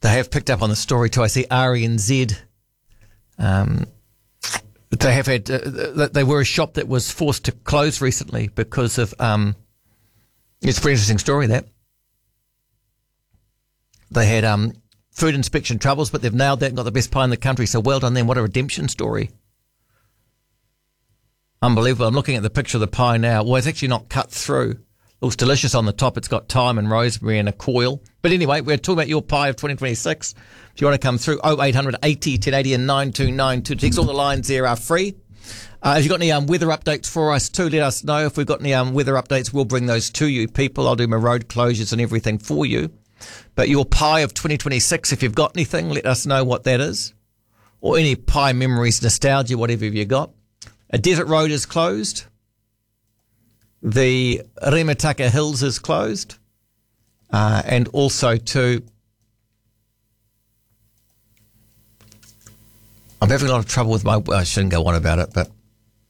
they have picked up on the story too. I see RNZ. They have had. They were a shop that was forced to close recently because of. It's a pretty interesting story that they had food inspection troubles, but they've nailed that and got the best pie in the country. So well done them. What a redemption story. Unbelievable. I'm looking at the picture of the pie now. Well, it's actually not cut through. Looks delicious on the top. It's got thyme and rosemary and a coil. But anyway, we're talking about your pie of 2026. If you want to come through, 0800 80 1080 and 9292 text. All the lines there are free. If you've got any weather updates for us too, let us know. If we've got any weather updates, we'll bring those to you, people. I'll do my road closures and everything for you. But your pie of 2026, if you've got anything, let us know what that is. Or any pie memories, nostalgia, whatever you've got. A desert road is closed. The Remataka Hills is closed. And also too, I'm having a lot of trouble with my, I shouldn't go on about it, but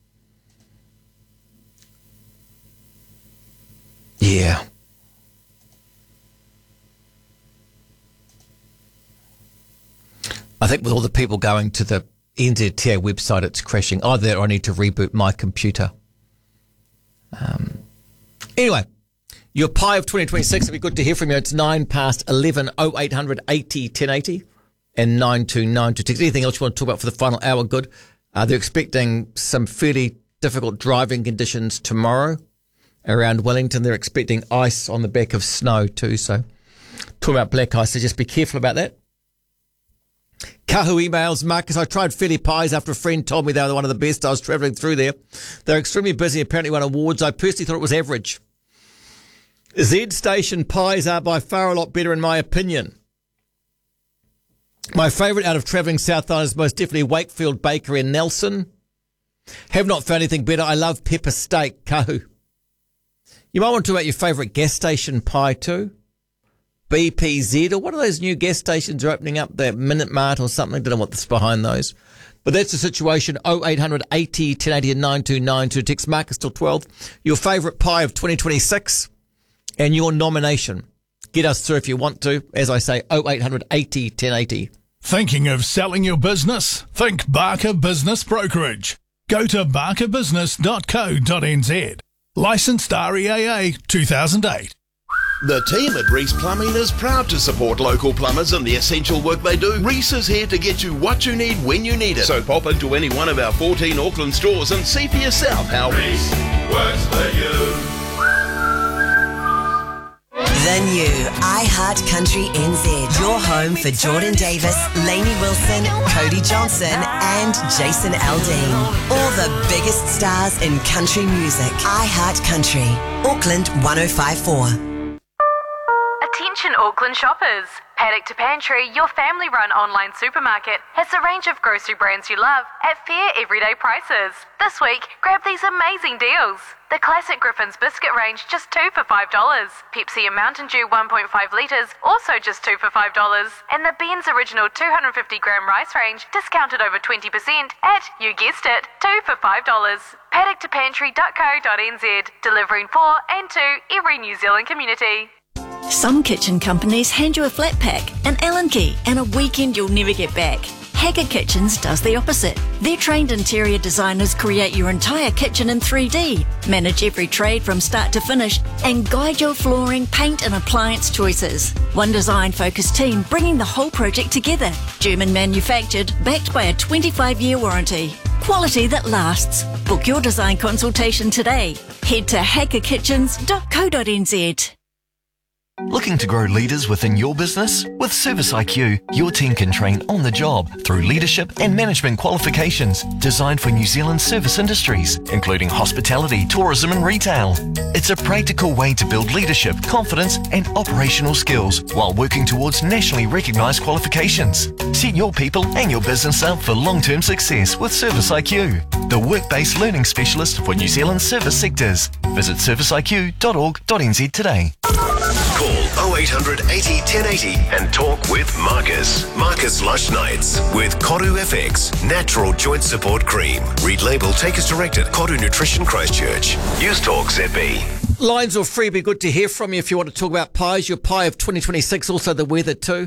yeah. I think with all the people going to the NZTA website, it's crashing. Either that or I need to reboot my computer. Anyway, your pie of 2026, it'd be good to hear from you. It's 11 0800 80 1080 and 9292. Anything else you want to talk about for the final hour? Good. They're expecting some fairly difficult driving conditions tomorrow around Wellington. They're expecting ice on the back of snow too. So talking about black ice, so just be careful about that. Kahu emails, Marcus, I tried Philly pies after a friend told me they were one of the best. I was travelling through there. They're extremely busy, apparently won awards. I personally thought it was average. Z Station pies are by far a lot better in my opinion. My favourite out of travelling South Island is most definitely Wakefield Bakery in Nelson. Have not found anything better. I love pepper steak, Kahu. You might want to talk about your favourite gas station pie too. BPZ, or what are those new gas stations are opening up, the Minute Mart or something? Don't know what's behind those. But that's the situation. 0800 80 1080 and 9292. Text Marcus till 12. Your favourite pie of 2026 and your nomination. Get us through if you want to. As I say, 0800 80 1080. Thinking of selling your business? Think Barker Business Brokerage. Go to barkerbusiness.co.nz. Licensed REAA 2008. The team at Reese Plumbing is proud to support local plumbers and the essential work they do. Reese is here to get you what you need when you need it. So pop into any one of our 14 Auckland stores and see for yourself how Reese works for you. The new iHeart Country NZ. Your home for Jordan Davis, Lainey Wilson, Cody Johnson and Jason Aldean. All the biggest stars in country music. iHeart Country. Auckland 1054. Attention Auckland shoppers. Paddock to Pantry, your family-run online supermarket, has a range of grocery brands you love at fair everyday prices. This week, grab these amazing deals. The classic Griffin's biscuit range, just $2 for $5. Pepsi and Mountain Dew 1.5 litres, also just $2 for $5. And the Ben's Original 250-gram rice range, discounted over 20% at, you guessed it, $2 for $5. paddocktoPantry.co.nz, delivering for and to every New Zealand community. Some kitchen companies hand you a flat pack, an Allen key, and a weekend you'll never get back. Haggard Kitchens does the opposite. Their trained interior designers create your entire kitchen in 3D, manage every trade from start to finish, and guide your flooring, paint and appliance choices. One design-focused team bringing the whole project together. German manufactured, backed by a 25-year warranty. Quality that lasts. Book your design consultation today. Head to haggardkitchens.co.nz. Looking to grow leaders within your business? With Service IQ, your team can train on the job through leadership and management qualifications designed for New Zealand's service industries, including hospitality, tourism and retail. It's a practical way to build leadership, confidence and operational skills while working towards nationally recognised qualifications. Set your people and your business up for long-term success with Service IQ, the work-based learning specialist for New Zealand's service sectors. Visit serviceiq.org.nz today. Call 0800 80 1080 and talk with Marcus. Marcus Lush Nights with Koru FX Natural Joint Support Cream. Read label, take as directed. Koru Nutrition Christchurch. News Talk ZB. Lines are free. Be good to hear from you if you want to talk about pies. Your pie of 2026, also the weather too.